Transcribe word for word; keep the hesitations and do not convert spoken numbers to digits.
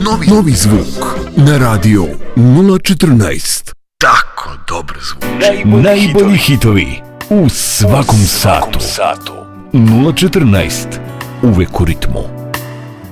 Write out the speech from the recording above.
Novi, novi zvuk na radio nula četrnaest. Tako dobar zvuk. Najbolji, Najbolji hitovi u svakom, svakom satu. nula četrnaest. Uvek u ritmu.